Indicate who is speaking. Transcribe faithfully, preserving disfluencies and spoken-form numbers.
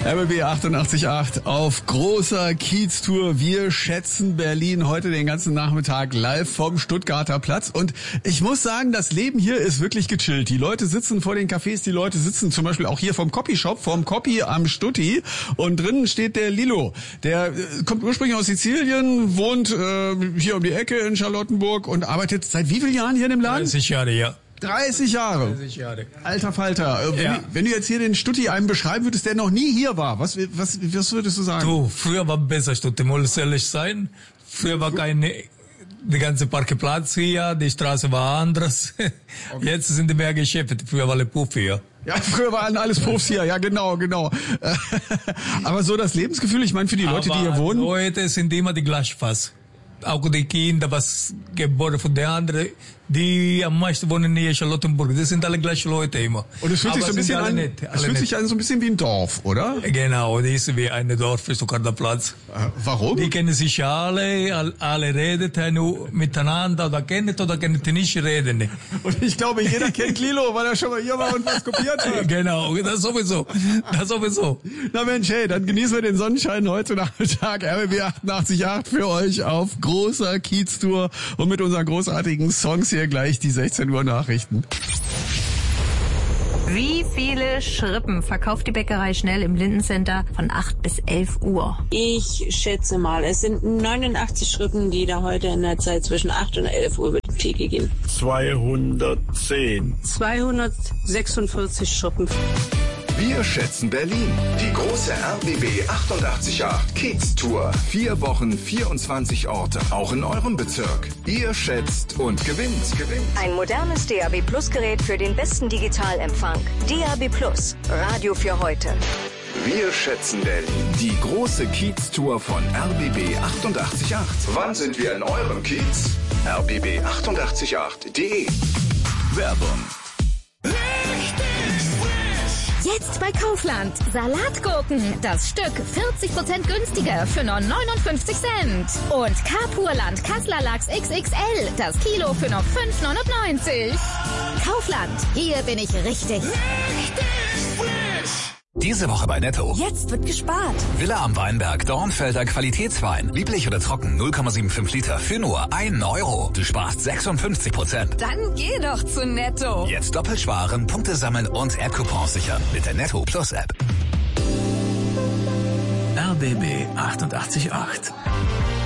Speaker 1: R B B achtundachtzig Komma acht auf großer Kiez-Tour. Wir schätzen Berlin heute den ganzen Nachmittag live vom Stuttgarter Platz. Und ich muss sagen, das Leben hier ist wirklich gechillt. Die Leute sitzen vor den Cafés, die Leute sitzen zum Beispiel auch hier vom Copyshop, vom Copy am Stutti. Und drinnen steht der Lilo. Der kommt ursprünglich aus Sizilien, wohnt äh, hier um die Ecke in Charlottenburg und arbeitet seit wie vielen Jahren hier in dem Laden?
Speaker 2: dreißig Jahre, ja.
Speaker 1: dreißig Jahre.
Speaker 2: dreißig Jahre.
Speaker 1: Alter Falter. Wenn,
Speaker 2: Ja.
Speaker 1: du, wenn du jetzt hier den Stutti einem beschreiben würdest, der noch nie hier war, was, was, was würdest du sagen?
Speaker 2: Du, früher war besser Stutti, muss ehrlich sein. Früher war keine, der ganze Parkplatz hier, die Straße war anders. Okay. Jetzt sind die mehr Geschäfte, früher war alle Puff hier.
Speaker 1: Ja, früher waren alles Profs hier, ja genau, genau. Aber so das Lebensgefühl, ich meine für die Leute,
Speaker 2: Aber
Speaker 1: die hier wohnen.
Speaker 2: Leute sind immer die Gleichfass. Auch die Kinder, was geboren von der anderen, die am meisten wohnen hier in Charlottenburg, das sind alle gleiche Leute immer.
Speaker 1: Und es fühlt sich
Speaker 2: Aber
Speaker 1: so ein bisschen
Speaker 2: sind alle
Speaker 1: an,
Speaker 2: nett, alle
Speaker 1: es fühlt
Speaker 2: nett.
Speaker 1: sich an so ein bisschen wie ein Dorf, oder?
Speaker 2: Genau, das ist wie ein Dorf für Stuttgarter Platz.
Speaker 1: Äh, warum?
Speaker 2: Die kennen sich alle, all- alle reden nur miteinander, oder kennen oder kennen nicht reden.
Speaker 1: Und ich glaube, jeder kennt Lilo, weil er schon mal hier war und was kopiert hat.
Speaker 2: Genau, das sowieso, das sowieso.
Speaker 1: Na Mensch, hey, dann genießen wir den Sonnenschein heute Nachmittag. R B B achtundachtzig Komma acht für euch auf großer Kiez-Tour und mit unseren großartigen Songs hier gleich die sechzehn Uhr Nachrichten.
Speaker 3: Wie viele Schrippen verkauft die Bäckerei Schnell im Lindencenter von acht bis elf Uhr?
Speaker 4: Ich schätze mal, es sind neunundachtzig Schrippen, die da heute in der Zeit zwischen acht und elf Uhr über die Theke gehen.
Speaker 5: zweihundertzehn.
Speaker 4: zweihundertsechsundvierzig Schrippen.
Speaker 6: Wir schätzen Berlin. Die große R B B achtundachtzig Komma acht Kiez Tour. Vier Wochen, vierundzwanzig Orte, auch in eurem Bezirk. Ihr schätzt und gewinnt. Gewinnt.
Speaker 7: Ein modernes D A B Plus Gerät für den besten Digitalempfang. D A B Plus, Radio für heute.
Speaker 6: Wir schätzen Berlin. Die große Kiez Tour von R B B achtundachtzig Komma acht. Wann sind wir in eurem Kiez? R B B achtundachtzig Komma acht punkt de. Werbung.
Speaker 8: Jetzt bei Kaufland. Salatgurken. Das Stück vierzig Prozent günstiger für nur neunundfünfzig Cent. Und Carpurland Kassler Lachs X X L. Das Kilo für nur fünf neunundneunzig. Kaufland. Hier bin ich richtig.
Speaker 9: Diese Woche bei Netto.
Speaker 8: Jetzt wird gespart.
Speaker 9: Villa am Weinberg, Dornfelder Qualitätswein. Lieblich oder trocken, null Komma fünfundsiebzig Liter für nur einen Euro. Du sparst sechsundfünfzig Prozent.
Speaker 8: Dann geh doch zu Netto.
Speaker 9: Jetzt doppelt sparen, Punkte sammeln und App-Coupons sichern mit der Netto Plus App.
Speaker 10: R B B achtundachtzig Komma acht